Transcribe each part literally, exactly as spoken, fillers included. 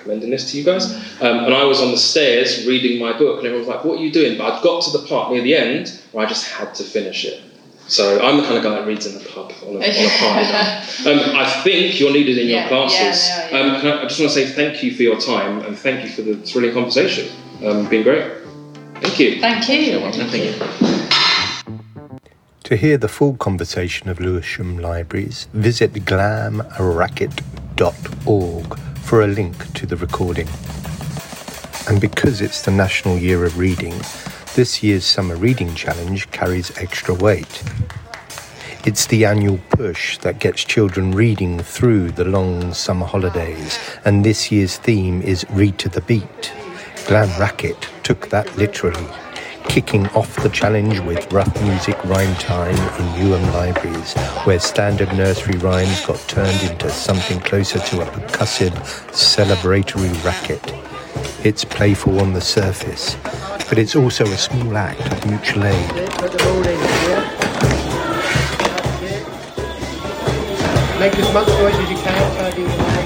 recommending this to you guys. Um, and I was on the stairs reading my book, and everyone was like, what are you doing? But I'd got to the part near the end where I just had to finish it. So I'm the kind of guy that reads in the pub on a, on a party night. Um, I think you're needed in your yeah, classes. Yeah, no, yeah. Um, can I, I just want to say thank you for your time, and thank you for the thrilling conversation. Um, been great. Thank you. Thank you. You're welcome. Thank you. To hear the full conversation of Lewisham Libraries, visit glam racket dot org for a link to the recording. And because it's the National Year of Reading, this year's Summer Reading Challenge carries extra weight. It's the annual push that gets children reading through the long summer holidays, and this year's theme is Read to the Beat. Glam Racket took that literally, kicking off the challenge with rough music rhyme time in Newham Libraries, where standard nursery rhymes got turned into something closer to a percussive, celebratory racket. It's playful on the surface, but it's also a small act of mutual aid. Make as much noise as you can, tidy your leg.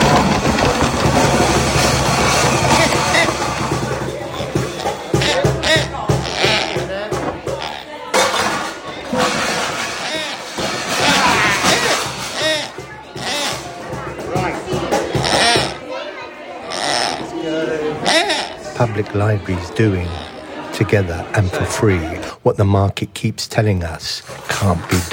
Public libraries doing, together and for free, what the market keeps telling us can't be done.